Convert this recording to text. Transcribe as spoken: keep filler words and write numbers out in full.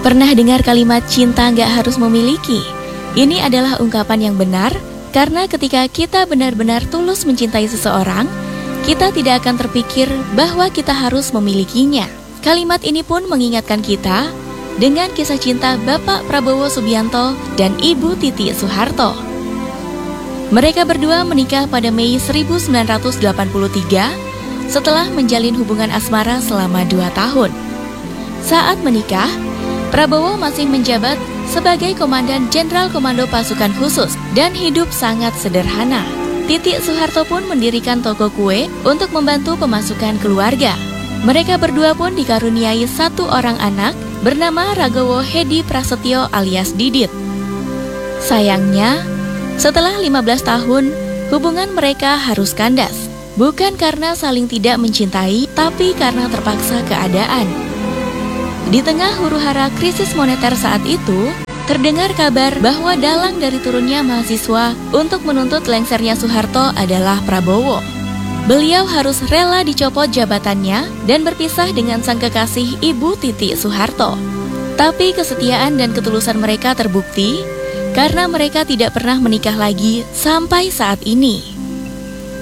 Pernah dengar kalimat cinta nggak harus memiliki? Ini adalah ungkapan yang benar, karena ketika kita benar-benar tulus mencintai seseorang, kita tidak akan terpikir bahwa kita harus memilikinya. Kalimat ini pun mengingatkan kita dengan kisah cinta Bapak Prabowo Subianto dan Ibu Titi Soeharto. Mereka berdua menikah pada Mei seribu sembilan ratus delapan puluh tiga setelah menjalin hubungan asmara selama dua tahun. Saat menikah, Prabowo masih menjabat sebagai Komandan Jenderal Komando Pasukan Khusus dan hidup sangat sederhana. Titi Soeharto pun mendirikan toko kue untuk membantu pemasukan keluarga. Mereka berdua pun dikaruniai satu orang anak bernama Ragowo Hedi Prasetyo alias Didit. Sayangnya, setelah lima belas tahun, hubungan mereka harus kandas. Bukan karena saling tidak mencintai, tapi karena terpaksa keadaan. Di tengah huru-hara krisis moneter saat itu, terdengar kabar bahwa dalang dari turunnya mahasiswa untuk menuntut lengsernya Soeharto adalah Prabowo. Beliau harus rela dicopot jabatannya dan berpisah dengan sang kekasih Ibu Titi Soeharto. Tapi kesetiaan dan ketulusan mereka terbukti karena mereka tidak pernah menikah lagi sampai saat ini.